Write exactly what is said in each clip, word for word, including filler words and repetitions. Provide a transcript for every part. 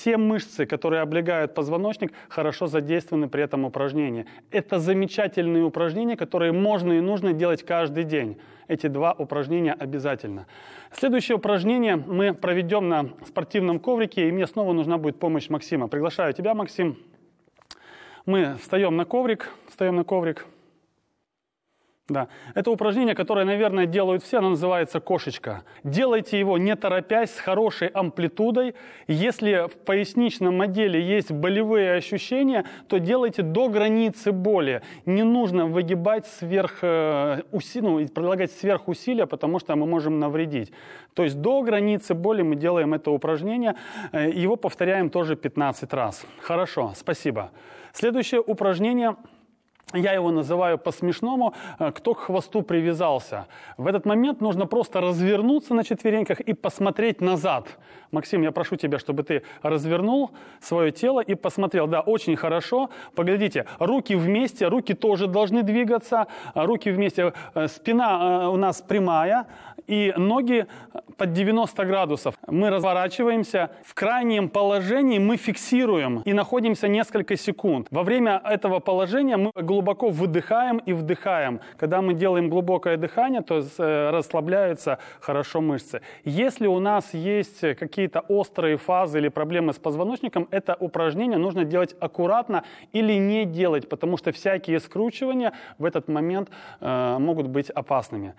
Все мышцы, которые облегают позвоночник, хорошо задействованы при этом упражнении. Это замечательные упражнения, которые можно и нужно делать каждый день. Эти два упражнения обязательно. Следующее упражнение мы проведем на спортивном коврике, и мне снова нужна будет помощь Максима. Приглашаю тебя, Максим. Мы встаем на коврик, встаем на коврик. Да. Это упражнение, которое, наверное, делают все, оно называется кошечка. Делайте его не торопясь, с хорошей амплитудой. Если в поясничном отделе есть болевые ощущения, то делайте до границы боли. Не нужно выгибать сверх, э, уси, ну, прилагать сверхусилия, потому что мы можем навредить. То есть до границы боли мы делаем это упражнение. Э, его повторяем тоже пятнадцать раз. Хорошо, спасибо. Следующее упражнение. Я его называю по-смешному «кто к хвосту привязался». В этот момент нужно просто развернуться на четвереньках и посмотреть назад. Максим, я прошу тебя, чтобы ты развернул свое тело и посмотрел. Да, очень хорошо. Поглядите, руки вместе, руки тоже должны двигаться. Руки вместе, спина у нас прямая и ноги под девяносто градусов. Мы разворачиваемся. В крайнем положении мы фиксируем и находимся несколько секунд. Во время этого положения мы глубоко выдыхаем и вдыхаем. Когда мы делаем глубокое дыхание, то расслабляются хорошо мышцы. Если у нас есть какие-то острые фазы или проблемы с позвоночником, это упражнение нужно делать аккуратно или не делать, потому что всякие скручивания в этот момент э, могут быть опасными.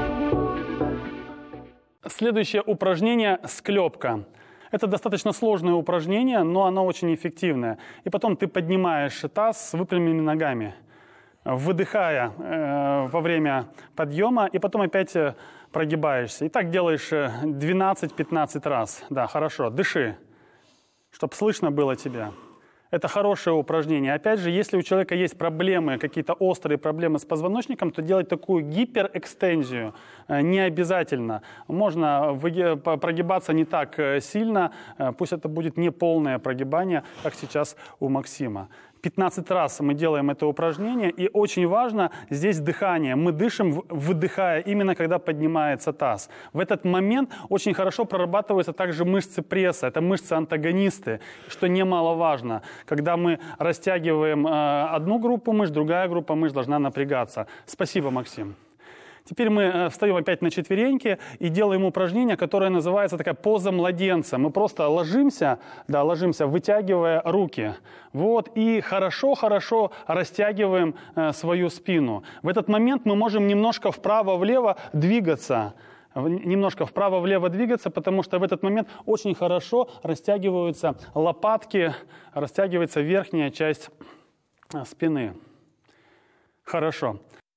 Следующее упражнение – склепка. Это достаточно сложное упражнение, но оно очень эффективное. И потом ты поднимаешь таз с выпрямленными ногами, выдыхая э, во время подъема, и потом опять э, прогибаешься. И так делаешь двенадцать-пятнадцать раз. Да, хорошо. Дыши, чтобы слышно было тебя. Это хорошее упражнение. Опять же, если у человека есть проблемы, какие-то острые проблемы с позвоночником, то делать такую гиперэкстензию не обязательно. Можно прогибаться не так сильно, пусть это будет не полное прогибание, как сейчас у Максима. пятнадцать раз мы делаем это упражнение, и очень важно здесь дыхание. Мы дышим, выдыхая, именно когда поднимается таз. В этот момент очень хорошо прорабатываются также мышцы пресса. Это мышцы-антагонисты, что немаловажно. Когда мы растягиваем э, одну группу мышц, другая группа мышц должна напрягаться. Спасибо, Максим. Теперь мы встаем опять на четвереньки и делаем упражнение, которое называется такая поза младенца. Мы просто ложимся, да, ложимся, вытягивая руки. Вот, и хорошо-хорошо растягиваем э, свою спину. В этот момент мы можем немножко вправо-влево двигаться. Немножко вправо-влево двигаться, потому что в этот момент очень хорошо растягиваются лопатки, растягивается верхняя часть спины. Хорошо.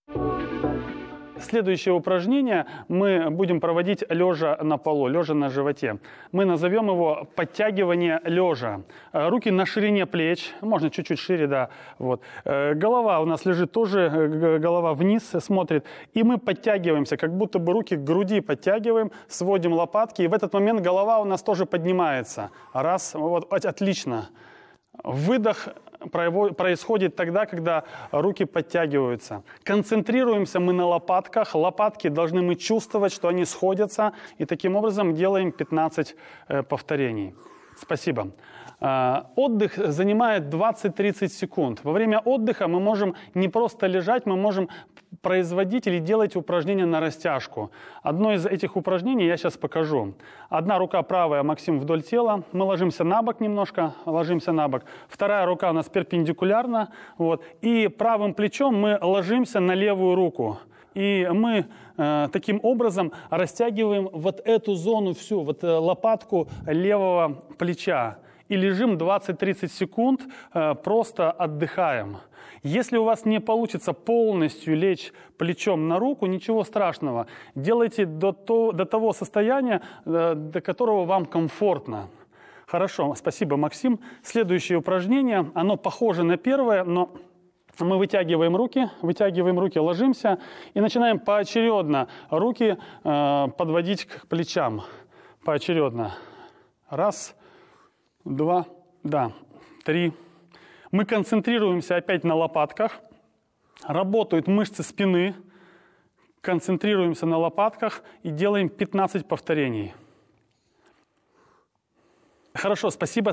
Следующее упражнение мы будем проводить лежа на полу, лежа на животе. Мы назовем его подтягивание лежа. Руки на ширине плеч, можно чуть-чуть шире, да. Вот. Голова у нас лежит тоже, голова вниз смотрит. И мы подтягиваемся, как будто бы руки к груди подтягиваем, сводим лопатки. И в этот момент голова у нас тоже поднимается. Раз, вот, отлично. Выдох происходит тогда, когда руки подтягиваются. Концентрируемся мы на лопатках. Лопатки должны мы чувствовать, что они сходятся. И таким образом делаем пятнадцать повторений. Спасибо. Отдых занимает двадцать-тридцать секунд. Во время отдыха мы можем не просто лежать, мы можем производить или делать упражнения на растяжку. Одно из этих упражнений я сейчас покажу. Одна рука правая, Максим, вдоль тела. Мы ложимся на бок немножко, ложимся на бок. Вторая рука у нас перпендикулярна. Вот. И правым плечом мы ложимся на левую руку. И мы э, таким образом растягиваем вот эту зону всю, вот э, лопатку левого плеча. И лежим двадцать-тридцать секунд, э, просто отдыхаем. Если у вас не получится полностью лечь плечом на руку, ничего страшного. Делайте до, то, до того состояния, э, до которого вам комфортно. Хорошо, спасибо, Максим. Следующее упражнение, оно похоже на первое, но... Мы вытягиваем руки, вытягиваем руки, ложимся и начинаем поочередно руки э, подводить к плечам. Поочередно. Раз, два, да, три. Мы концентрируемся опять на лопатках. Работают мышцы спины. Концентрируемся на лопатках и делаем пятнадцать повторений. Хорошо, спасибо.